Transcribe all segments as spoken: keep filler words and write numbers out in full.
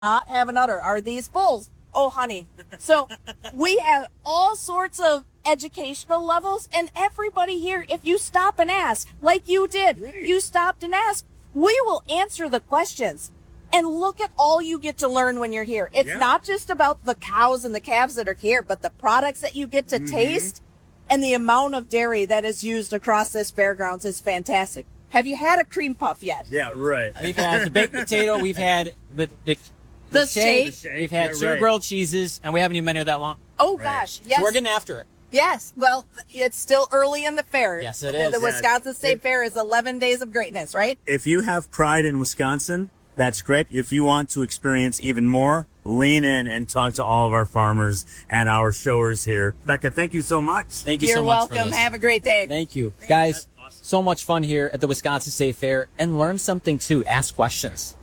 not have an udder. Are these bulls? Oh, honey. So we have all sorts of educational levels, and everybody here, if you stop and ask, like you did, you stopped and asked, we will answer the questions. And look at all you get to learn when you're here. It's yeah. not just about the cows and the calves that are here, but the products that you get to mm-hmm. taste, and the amount of dairy that is used across this fairgrounds is fantastic. Have you had a cream puff yet? Yeah, right. We've had the baked potato. We've had the the, The the shake. shake. We've had Yeah, two right. grilled cheeses, and we haven't even been here that long. Oh, Right. gosh. Yes. So we're getting after it. Yes. Well, it's still early in the fair. Yes, it The- is. The Yeah. Wisconsin State Fair is eleven days of greatness, right? If you have pride in Wisconsin, that's great. If you want to experience even more, lean in and talk to all of our farmers and our showers here. Becca, thank you so much. Thank you You're so much for welcome. this. Have a great day. Thank you. Guys, so much fun here at the Wisconsin State Fair, and learn something too. Ask questions.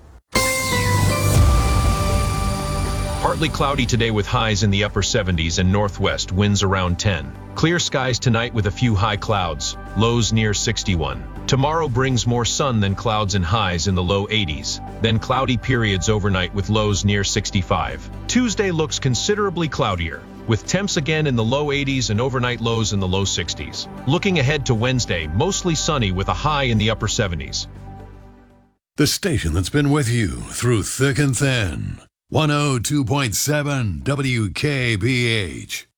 Partly cloudy today with highs in the upper seventies and northwest winds around ten. Clear skies tonight with a few high clouds, lows near sixty-one. Tomorrow brings more sun than clouds and highs in the low eighties, then cloudy periods overnight with lows near sixty-five. Tuesday looks considerably cloudier, with temps again in the low eighties and overnight lows in the low sixties. Looking ahead to Wednesday, mostly sunny with a high in the upper seventies. The station that's been with you through thick and thin. one oh two point seven W K B H.